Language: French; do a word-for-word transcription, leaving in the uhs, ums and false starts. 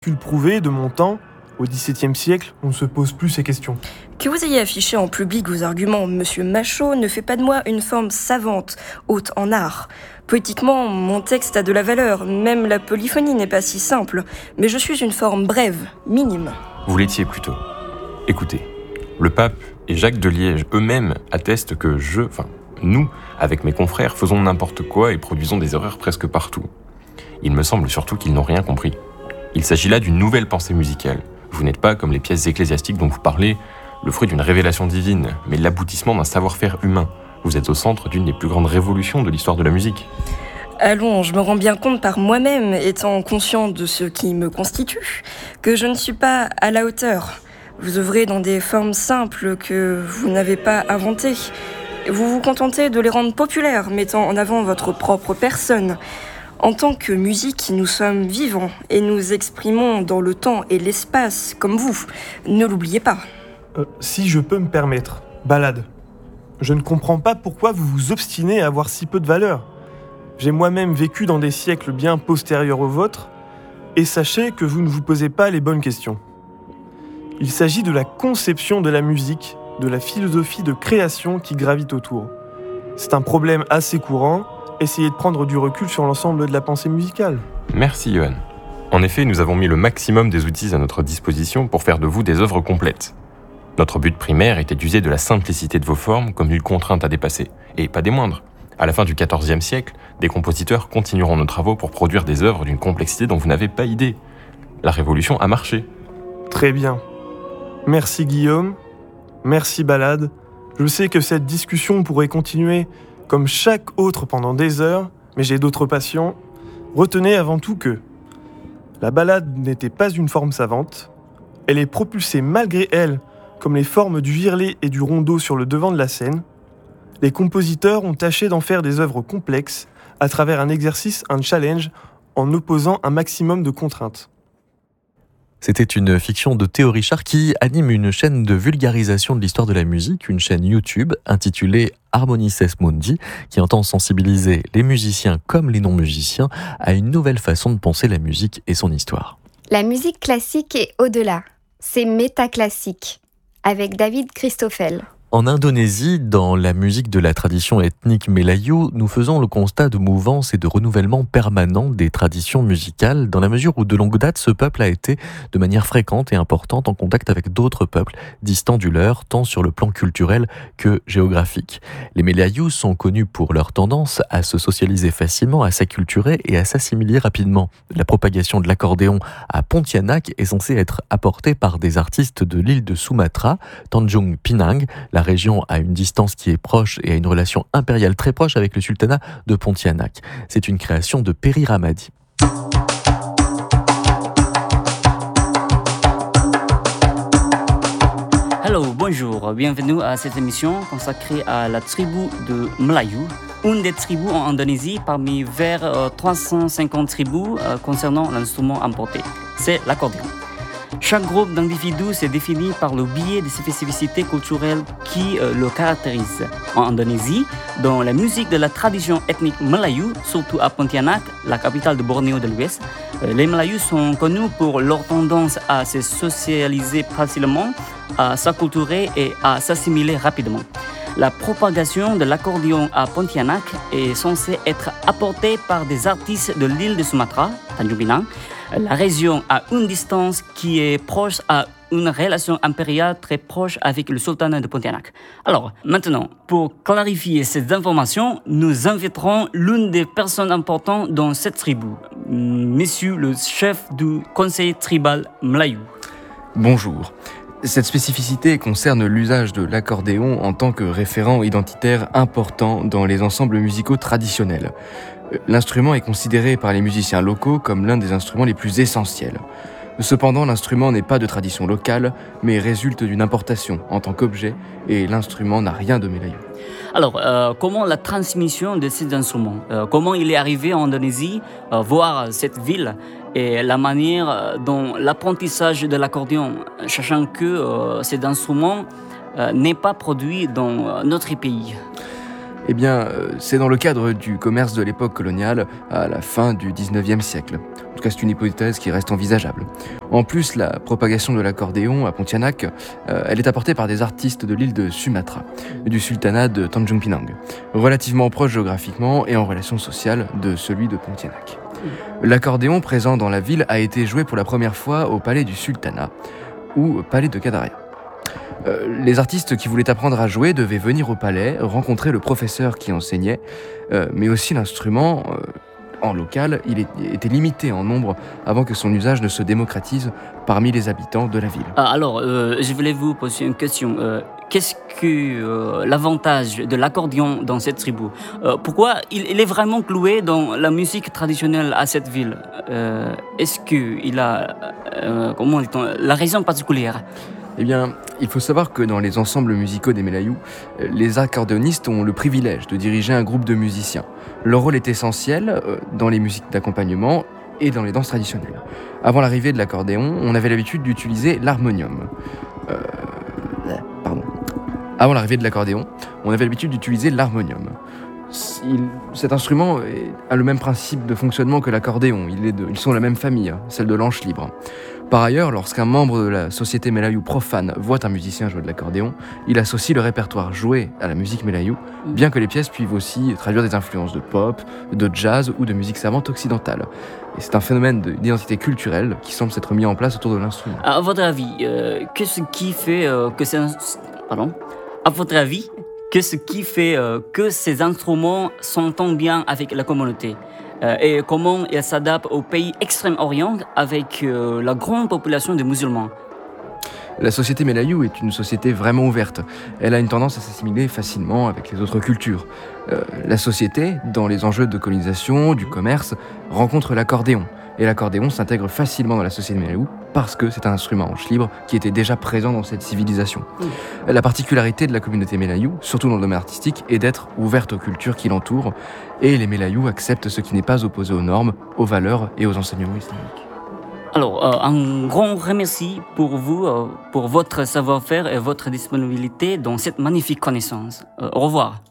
pu le prouver de mon temps. Au dix-septième siècle, on ne se pose plus ces questions. Que vous ayez affiché en public vos arguments, Monsieur Machaut, ne fait pas de moi une forme savante, haute en art. Poétiquement, mon texte a de la valeur, même la polyphonie n'est pas si simple, mais je suis une forme brève, minime. Vous l'étiez plutôt. Écoutez, le pape et Jacques de Liège eux-mêmes attestent que je, enfin, nous, avec mes confrères, faisons n'importe quoi et produisons des erreurs presque partout. Il me semble surtout qu'ils n'ont rien compris. Il s'agit là d'une nouvelle pensée musicale. Vous n'êtes pas, comme les pièces ecclésiastiques dont vous parlez, le fruit d'une révélation divine, mais l'aboutissement d'un savoir-faire humain. Vous êtes au centre d'une des plus grandes révolutions de l'histoire de la musique. Allons, je me rends bien compte par moi-même, étant conscient de ce qui me constitue, que je ne suis pas à la hauteur. Vous œuvrez dans des formes simples que vous n'avez pas inventées. Vous vous contentez de les rendre populaires, mettant en avant votre propre personne. En tant que musique, nous sommes vivants et nous exprimons dans le temps et l'espace, comme vous. Ne l'oubliez pas. Euh, si je peux me permettre, Ballade. Je ne comprends pas pourquoi vous vous obstinez à avoir si peu de valeur. J'ai moi-même vécu dans des siècles bien postérieurs aux vôtres, et sachez que vous ne vous posez pas les bonnes questions. Il s'agit de la conception de la musique, de la philosophie de création qui gravite autour. C'est un problème assez courant. Essayez de prendre du recul sur l'ensemble de la pensée musicale. Merci, Johan. En effet, nous avons mis le maximum des outils à notre disposition pour faire de vous des œuvres complètes. Notre but primaire était d'user de la simplicité de vos formes comme une contrainte à dépasser, et pas des moindres. À la fin du quatorzième siècle, des compositeurs continueront nos travaux pour produire des œuvres d'une complexité dont vous n'avez pas idée. La révolution a marché. Très bien. Merci Guillaume. Merci Ballade. Je sais que cette discussion pourrait continuer comme chaque autre pendant des heures, mais j'ai d'autres passions. Retenez avant tout que la ballade n'était pas une forme savante. Elle est propulsée malgré elle, comme les formes du virlet et du rondeau sur le devant de la scène. Les compositeurs ont tâché d'en faire des œuvres complexes à travers un exercice, un challenge, en opposant un maximum de contraintes. C'était une fiction de Théo Richard qui anime une chaîne de vulgarisation de l'histoire de la musique, une chaîne YouTube intitulée Harmonices Mundi, qui entend sensibiliser les musiciens comme les non-musiciens à une nouvelle façon de penser la musique et son histoire. La musique classique est au-delà. C'est métaclassique, avec David Christoffel. En Indonésie, dans la musique de la tradition ethnique Melayu, nous faisons le constat de mouvance et de renouvellement permanent des traditions musicales, dans la mesure où de longue date, ce peuple a été de manière fréquente et importante en contact avec d'autres peuples distants du leur, tant sur le plan culturel que géographique. Les Melayu sont connus pour leur tendance à se socialiser facilement, à s'acculturer et à s'assimiler rapidement. La propagation de l'accordéon à Pontianak est censée être apportée par des artistes de l'île de Sumatra, Tanjung Pinang. La région a une distance qui est proche et a une relation impériale très proche avec le sultanat de Pontianak. C'est une création de Peri Ramadi. Hello, bonjour, bienvenue à cette émission consacrée à la tribu de Melayu, une des tribus en Indonésie parmi vers euh, trois cent cinquante tribus euh, concernant l'instrument importé. C'est l'accordéon. Chaque groupe d'individus s'est défini par le biais des spécificités culturelles qui euh, le caractérisent. En Indonésie, dans la musique de la tradition ethnique Melayu, surtout à Pontianak, la capitale de Bornéo de l'Ouest, euh, les Melayus sont connus pour leur tendance à se socialiser facilement, à s'acculturer et à s'assimiler rapidement. La propagation de l'accordéon à Pontianak est censée être apportée par des artistes de l'île de Sumatra, Tanjung Pinang. La région a une distance qui est proche à une relation impériale très proche avec le sultanat de Pontianak. Alors, maintenant, pour clarifier ces informations, nous inviterons l'une des personnes importantes dans cette tribu, monsieur le chef du conseil tribal Melayu. Bonjour. Cette spécificité concerne l'usage de l'accordéon en tant que référent identitaire important dans les ensembles musicaux traditionnels. L'instrument est considéré par les musiciens locaux comme l'un des instruments les plus essentiels. Cependant, l'instrument n'est pas de tradition locale, mais résulte d'une importation en tant qu'objet, et l'instrument n'a rien de Melayu. Alors, euh, comment la transmission de cet instrument, euh, comment il est arrivé en Indonésie, euh, voir cette ville et la manière dont l'apprentissage de l'accordéon, sachant que euh, cet instrument euh, n'est pas produit dans notre pays. Eh bien, c'est dans le cadre du commerce de l'époque coloniale à la fin du dix-neuvième siècle. tout cas, c'est une hypothèse qui reste envisageable. En plus, la propagation de l'accordéon à Pontianak, euh, elle est apportée par des artistes de l'île de Sumatra, du sultanat de Tanjung Pinang, relativement proche géographiquement et en relation sociale de celui de Pontianak. L'accordéon présent dans la ville a été joué pour la première fois au palais du sultanat, ou palais de Qadaria. Euh, les artistes qui voulaient apprendre à jouer devaient venir au palais, rencontrer le professeur qui enseignait, euh, mais aussi l'instrument, euh, en local, il est, était limité en nombre avant que son usage ne se démocratise parmi les habitants de la ville. Ah, alors, euh, je voulais vous poser une question. Euh, qu'est-ce que euh, l'avantage de l'accordéon dans cette tribu? euh, Pourquoi il, il est vraiment cloué dans la musique traditionnelle à cette ville? euh, Est-ce qu'il a euh, comment dit-on, la raison particulière? Eh bien, il faut savoir que dans les ensembles musicaux des Mélayous, les accordéonistes ont le privilège de diriger un groupe de musiciens. Leur rôle est essentiel dans les musiques d'accompagnement et dans les danses traditionnelles. Avant l'arrivée de l'accordéon, on avait l'habitude d'utiliser l'harmonium. Euh, pardon. Avant l'arrivée de l'accordéon, on avait l'habitude d'utiliser l'harmonium. Il, cet instrument a le même principe de fonctionnement que l'accordéon. Il est de, ils sont la même famille, celle de l'anche libre. Par ailleurs, lorsqu'un membre de la société Mélayou profane voit un musicien jouer de l'accordéon, il associe le répertoire joué à la musique Mélayou, bien que les pièces puissent aussi traduire des influences de pop, de jazz ou de musique savante occidentale. Et c'est un phénomène d'identité culturelle qui semble s'être mis en place autour de l'instrument. À votre avis, euh, qu'est-ce qui fait euh, que c'est un... Pardon À votre avis, qu'est-ce qui fait euh, que ces instruments s'entendent bien avec la communauté? Euh, et comment ils s'adaptent au pays Extrême-Orient avec euh, la grande population de musulmans? La société Mélayou est une société vraiment ouverte. Elle a une tendance à s'assimiler facilement avec les autres cultures. Euh, la société, dans les enjeux de colonisation, du commerce, rencontre l'accordéon. Et l'accordéon s'intègre facilement dans la société Mélayou parce que c'est un instrument à hanche libre qui était déjà présent dans cette civilisation. Mmh. La particularité de la communauté Mélayou, surtout dans le domaine artistique, est d'être ouverte aux cultures qui l'entourent, et les Mélayous acceptent ce qui n'est pas opposé aux normes, aux valeurs et aux enseignements islamiques. Alors, euh, un grand remercie pour vous, euh, pour votre savoir-faire et votre disponibilité dans cette magnifique connaissance. Euh, au revoir.